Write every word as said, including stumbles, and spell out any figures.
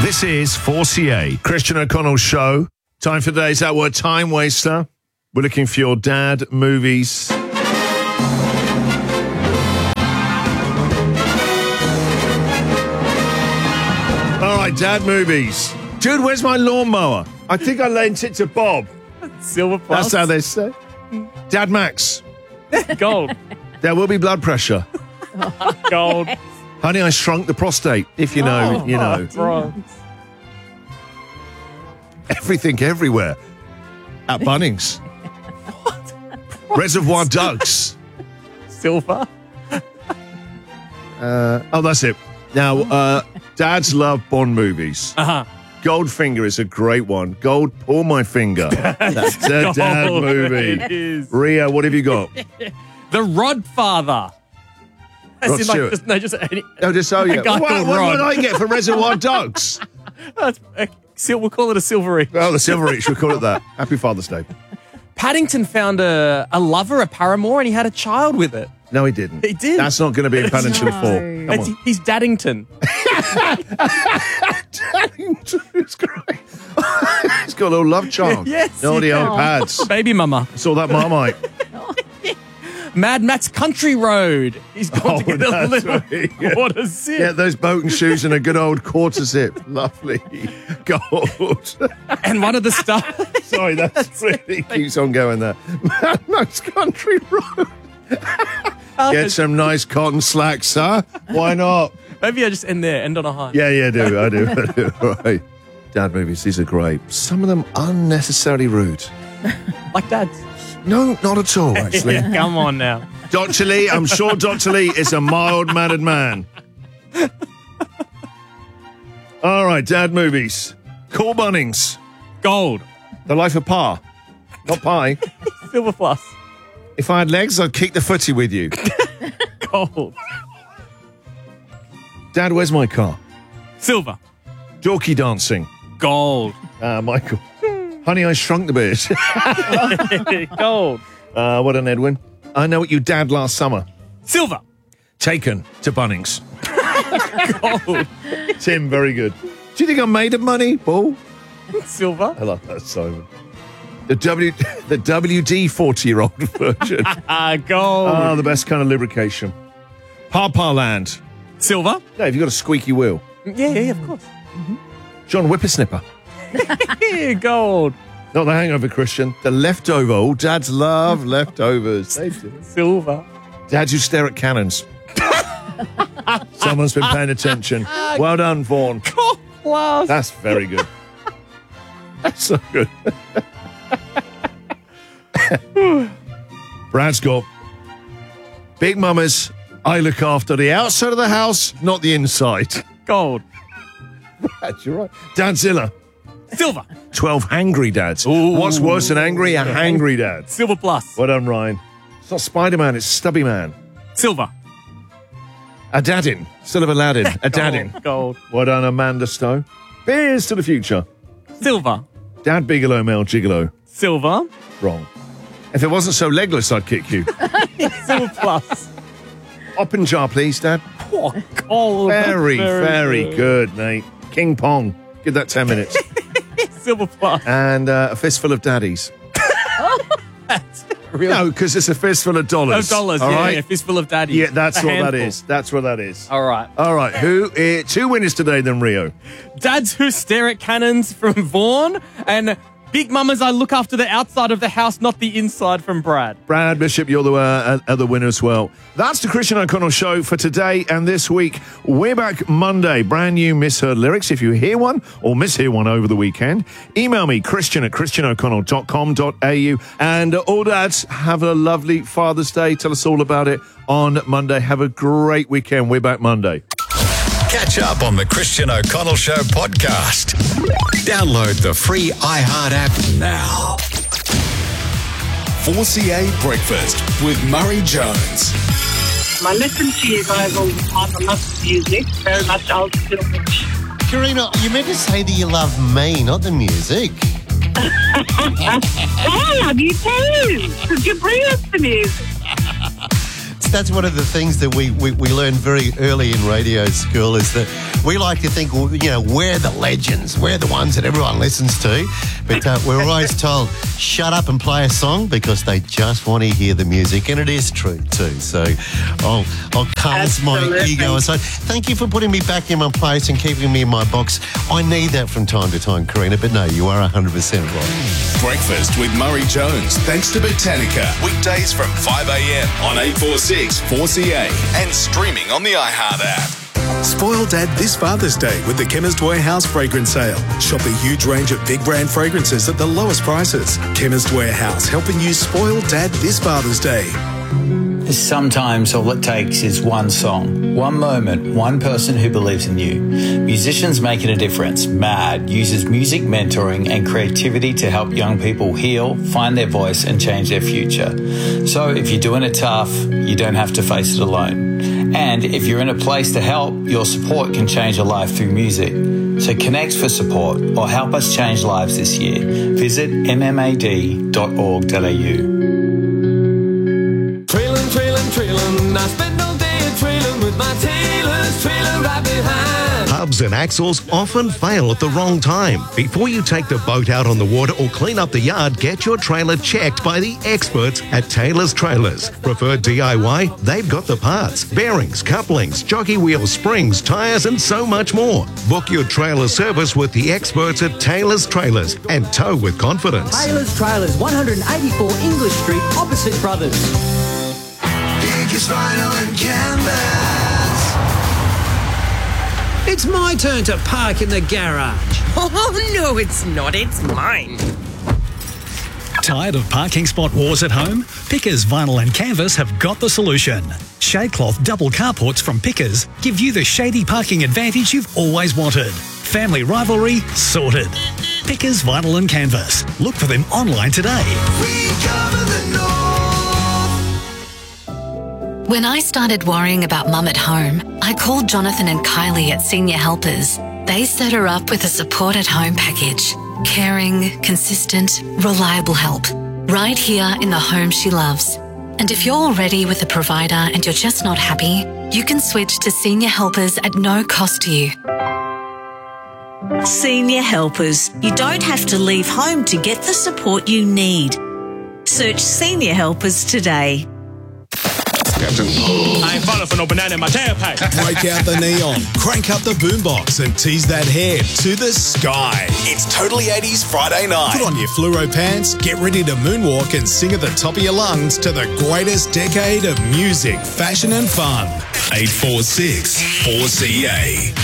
This is four C A, Christian O'Connell Show. Time for today's That Word Time Waster. We're looking for your dad movies. All right, dad movies. Dude, where's my lawnmower? I think I lent it to Bob. Silver plus. That's how they say. Dad Max. Gold. There will be blood pressure. Gold. Honey, I Shrunk the Prostate. If you know, Oh, you know. bronze. Everything everywhere. At Bunnings. Reservoir Dogs. Silver. Uh, oh, that's it. Now, uh, dads love Bond movies. Uh-huh. Goldfinger is a great one. Gold, pull my finger. That's a dad Gold. movie. It is. Ria, what have you got? The Rodfather. As Rod in, like, Stewart. just, no, just any. Oh, just oh yeah. A guy What, called what Rod. would I get for Reservoir Dogs? That's, uh, sil- we'll call it a silver each. Oh, the Silver Reach. We'll call it that. Happy Father's Day. Paddington found a, a lover, a paramour, and he had a child with it. No, he didn't. He did. That's not going to be in Paddington No. four. Come It's, on. he's Daddington. Paddington is great. He's got a little love charm. Yes, No, the he old does. pads. Baby mama. Saw that Marmite. Mad Max Country Road. He's got Oh, to get a that's little right, yeah. What a zip. Get those boating shoes and a good old quarter zip. Lovely. Gold. And one of the stars. Sorry, that's really keeps on going there. Mad Max Country Road. Get some nice cotton slacks, huh? Why not? Maybe I just end there, end on a high. Yeah, yeah, I do. I do. I do. All right. Dad movies, these are great. Some of them unnecessarily rude. Like dads. No, not at all, actually. Come on now. Doctor Lee, I'm sure Doctor Lee is a mild-mannered man. All right, dad movies. Cool Bunnings. Gold. The Life of Pa. Not pie. Silver plus. If I had legs, I'd kick the footy with you. Gold. Dad, where's my car? Silver. Dorky dancing. Gold. Ah, Michael. Honey, I Shrunk the Beard. Gold. uh, what an Edwin. I know what you dad last summer. Silver. Taken to Bunnings. Gold. Tim, very good. Do you think I'm made of money, Paul? Silver. I love that, Simon. The W, the W D forty-year-old version. Ah, gold. Ah, the best kind of lubrication. Pawpaw Land. Silver. No, have you got a squeaky wheel? Yeah, yeah, of course. John Whippersnipper. Yeah, gold. Not the Hangover, Christian. The Leftover. Oh, dads love leftovers. They do. Silver. Dads who stare at cannons. Someone's been paying attention. Well done, Vaughan. Gold plus. That's very good. That's so good. Brad's got Big Mamas. I look after the outside of the house, not the inside. Gold. Brad, you're right. Dadzilla. Silver. twelve hangry dads. Ooh. What's worse than angry? A hangry dad. Silver plus. Well done, Ryan. It's not Spider-Man, it's Stubby Man. Silver. A daddin. Still of Aladdin. A daddin. Gold. Gold. Well done, Amanda Stowe. Beers to the future. Silver. Dad Bigelow, Mel Gigolo. Silver. Wrong. If it wasn't so legless, I'd kick you. Silver plus. Open jar, please, Dad. Oh, gold. Very, That's very good, mate. King Pong. Give that ten minutes. Silver plus. And uh, a fistful of daddies. That's real. No, because it's a fistful of Oh, dollars. dollars. All yeah, right? yeah, fistful of daddies. Yeah, that's A what that handful. is. That's what that is. All right. All right. Who? Uh, two winners today, then, Rio. Dads who stare at cannons from Vaughan, and Big Mamas I look after the outside of the house, not the inside from Brad. Brad Bishop, you're the uh, other winner as well. That's the Christian O'Connell Show for today and this week. We're back Monday. Brand new misheard lyrics. If you hear one or mishear one over the weekend, email me, Christian at christian o'connell dot com dot a u. And uh, all dads, have a lovely Father's Day. Tell us all about it on Monday. Have a great weekend. We're back Monday. Catch up on the Christian O'Connell Show podcast. Download the free iHeart app now. four C A Breakfast with Murray Jones. I listen to you guys all the time. I love the music very much. I'll still watch. Karina, you meant to say that you love me, not the music. I love you too, because you bring us the music. So that's one of the things that we, we, we learned very early in radio school is that we like to think, well, you know, we're the legends. We're the ones that everyone listens to. But uh, we're always told, shut up and play a song because they just want to hear the music. And it is true too. So I'll, I'll calm my Absolutely. ego aside. Thank you for putting me back in my place and keeping me in my box. I need that from time to time, Karina. But no, you are one hundred percent right. Breakfast with Murray Jones, thanks to Botanica. Weekdays from five a.m. on eight forty-six four C A and streaming on the iHeart app. Spoil Dad this Father's Day with the Chemist Warehouse fragrance sale. Shop a huge range of big brand fragrances at the lowest prices. Chemist Warehouse, helping you spoil Dad this Father's Day. Sometimes all it takes is one song, one moment, one person who believes in you. Musicians Making a Difference, MAD, uses music mentoring and creativity to help young people heal, find their voice and change their future. So if you're doing it tough, you don't have to face it alone. And if you're in a place to help, your support can change a life through music. So connect for support or help us change lives this year. Visit m m a d dot org dot a u. Trailin', trailin', trailin', I spend all day a trailin' with my Taylor's trailer right behind. Hubs and axles often fail at the wrong time. Before you take the boat out on the water or clean up the yard, get your trailer checked by the experts at Taylor's Trailers. Preferred D I Y? They've got the parts, bearings, couplings, jockey wheels, springs, tyres and so much more. Book your trailer service with the experts at Taylor's Trailers and tow with confidence. Taylor's Trailers, one eighty-four English Street, opposite Brothers. Biggest vinyl and canvas. It's my turn to park in the garage. Oh, no, it's not. It's mine. Tired of parking spot wars at home? Pickers Vinyl and Canvas have got the solution. Shadecloth double carports from Pickers give you the shady parking advantage you've always wanted. Family rivalry sorted. Pickers Vinyl and Canvas. Look for them online today. We cover the north. When I started worrying about Mum at home, I called Jonathan and Kylie at Senior Helpers. They set her up with a support at home package. Caring, consistent, reliable help. Right here in the home she loves. And if you're already with a provider and you're just not happy, you can switch to Senior Helpers at no cost to you. Senior Helpers. You don't have to leave home to get the support you need. Search Senior Helpers today. Captain. I ain't falling for no banana in my tailpipe. Break out the neon, crank up the boombox and tease that head to the sky. It's Totally eighties Friday night. Put on your fluoro pants, get ready to moonwalk and sing at the top of your lungs to the greatest decade of music, fashion and fun. eight four six four C A.